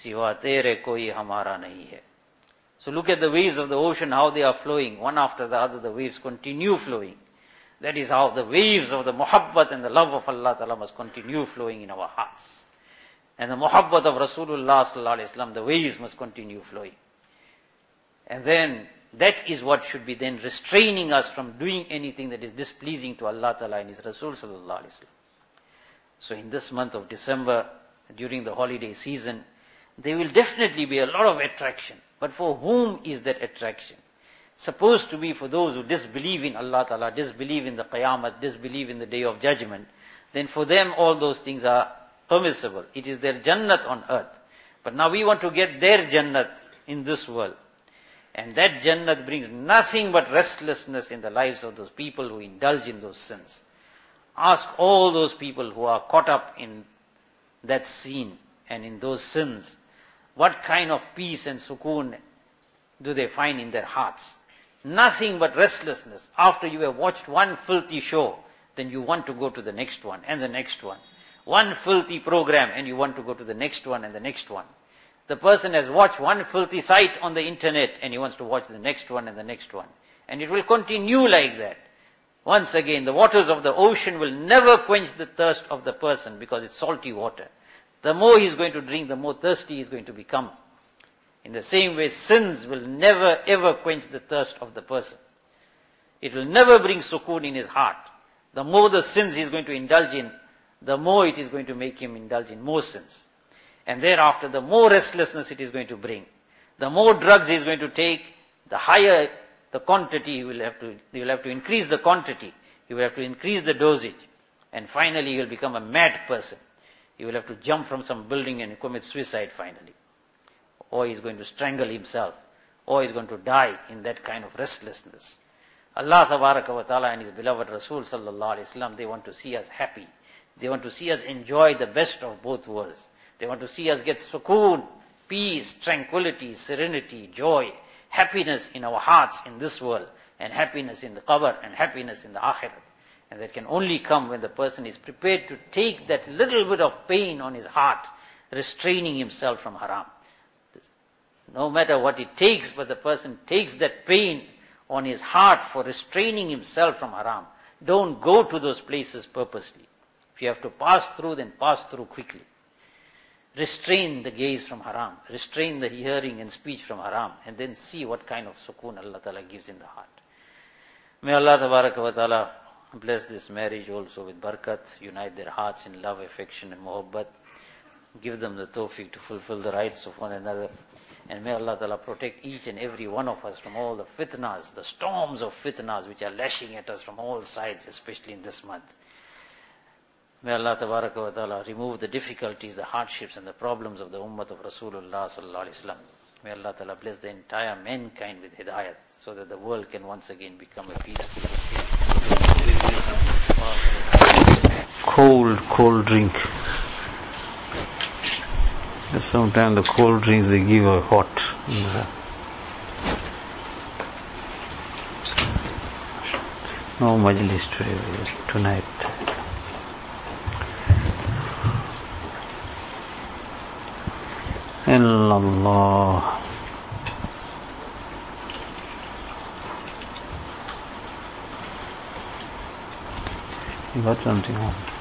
सिवा तेरे कोई हमारा नहीं है. So look at the waves of the ocean, how they are flowing. One after the other, the waves continue flowing. That is how the waves of the muhabbat and the love of Allah Ta'ala must continue flowing in our hearts. And the muhabbat of Rasulullah Sallallahu Alaihi Wasallam, the waves must continue flowing. And then, that is what should be then restraining us from doing anything that is displeasing to Allah Ta'ala and His Rasul Sallallahu Alaihi Wasallam. So in this month of December, during the holiday season, there will definitely be a lot of attraction. But for whom is that attraction? Supposed to be for those who disbelieve in Allah Ta'ala, disbelieve in the Qiyamah, disbelieve in the Day of Judgment. Then for them all those things are permissible. It is their Jannat on earth. But now we want to get their Jannat in this world. And that Jannat brings nothing but restlessness in the lives of those people who indulge in those sins. Ask all those people who are caught up in that scene and in those sins, what kind of peace and sukoon do they find in their hearts? Nothing but restlessness. After you have watched one filthy show, then you want to go to the next one and the next one. One filthy program and you want to go to the next one and the next one. The person has watched one filthy site on the internet and he wants to watch the next one and the next one. And it will continue like that. Once again, the waters of the ocean will never quench the thirst of the person because it's salty water. The more he is going to drink, the more thirsty he is going to become. In the same way, sins will never ever quench the thirst of the person. It will never bring sukoon in his heart. The more the sins he is going to indulge in, the more it is going to make him indulge in more sins. And thereafter, the more restlessness it is going to bring. The more drugs he is going to take, the higher the quantity he will have to increase the quantity. He will have to increase the dosage. And finally he will become a mad person. He will have to jump from some building and commit suicide finally. Or he is going to strangle himself. Or he is going to die in that kind of restlessness. Allah Tabaraka wa Ta'ala and His beloved Rasul Sallallahu Alaihi Wasallam, they want to see us happy. They want to see us enjoy the best of both worlds. They want to see us get sukoon, peace, tranquility, serenity, joy, happiness in our hearts in this world, and happiness in the qabr, and happiness in the akhirat. And that can only come when the person is prepared to take that little bit of pain on his heart, restraining himself from haram. No matter what it takes, but the person takes that pain on his heart for restraining himself from haram. Don't go to those places purposely. If you have to pass through, then pass through quickly. Restrain the gaze from haram. Restrain the hearing and speech from haram. And then see what kind of sukoon Allah Ta'ala gives in the heart. May Allah Tabaraka wa Ta'ala bless this marriage also with barakat. Unite their hearts in love, affection and muhabbat. Give them the tawfiq to fulfill the rights of one another. And may Allah Ta'ala protect each and every one of us from all the fitnas, the storms of fitnas which are lashing at us from all sides, especially in this month. May Allah Tabaraka wa Ta'ala remove the difficulties, the hardships and the problems of the ummah of Rasulullah Sallallahu Alaihi Wasallam. May Allah Ta'ala bless the entire mankind with hidayat so that the world can once again become a peaceful cold drink. Sometimes the cold drinks they give are hot. No majlis tonight. Allah. You got something on?